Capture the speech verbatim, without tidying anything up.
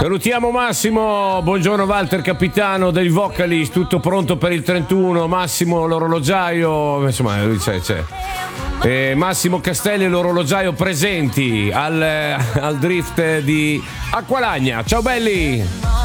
Salutiamo Massimo, buongiorno Walter, capitano dei Vocalist, tutto pronto per il trentuno, Massimo l'orologiaio, insomma lui c'è, c'è. Eh, Massimo Castelli l'orologiaio presenti al, al drift di Acqualagna. Ciao belli!